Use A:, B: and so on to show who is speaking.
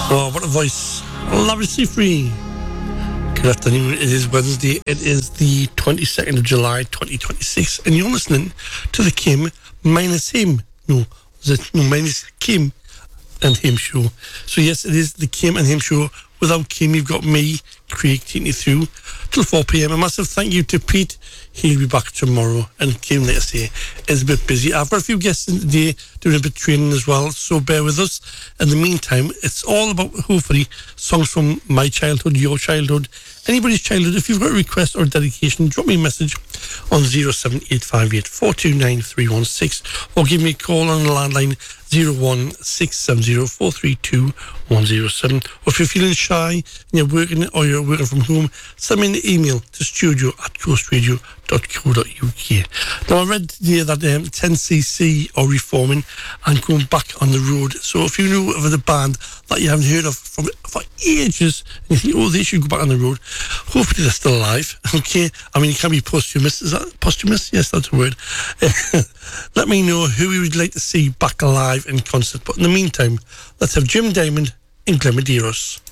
A: Oh, what a voice. Lavishly Free. Good afternoon. It is Wednesday. It is the 22nd of July, 2026. And you're listening to the Kim minus him. Minus Kim and him show. So yes, it is the Kim and him show. Without Kim, you've got me, Craig, taking you through till 4 p.m. A massive thank you to Pete. He'll be back tomorrow. And Kim, like I say, is a bit busy. I've got a few guests in today doing a bit of training as well, so bear with us. In the meantime, it's all about, hopefully, songs from my childhood, your childhood, anybody's childhood. If you've got a request or a dedication, drop me a message on 07858 429 316 or give me a call on the landline 01670 432 107. Or if you're feeling shy and you're working from home, send me an email to studio@coastradio.co.uk. Now, I read today that 10cc are reforming and going back on the road. So if you know of a band that you haven't heard of for ages and you think, oh, they should go back on the road, hopefully they're still alive. Okay, I mean, it can be posthumous. Is that posthumous? Yes, that's a word. Let me know who you would like to see back alive in concert. But in the meantime, let's have Jim Diamond and Glenmaderos.